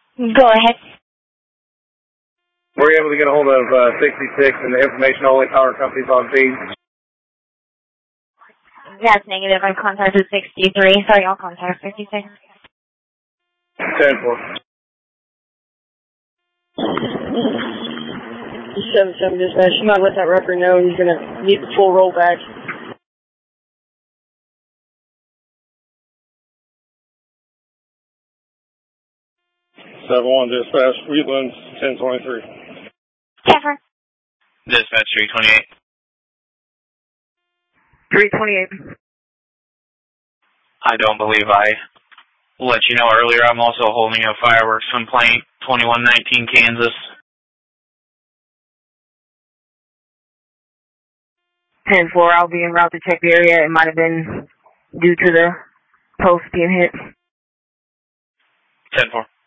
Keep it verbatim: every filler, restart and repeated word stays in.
Go ahead. Were you able to get a hold of uh, sixty-six and the information only power companies on feed? That's negative. I've contacted sixty-three. Sorry, I'll contact fifty-six. ten four. seven seven dispatch. You might let that record know he's going to need the full rollback. seven one dispatch, Wheatland, ten twenty-three. Jennifer. Dispatch three twenty-eight. three twenty-eight. I don't believe I let you know earlier. I'm also holding a fireworks complaint, twenty-one nineteen Kansas. ten four, I'll be en route to check the area. It might have been due to the post being hit. ten four.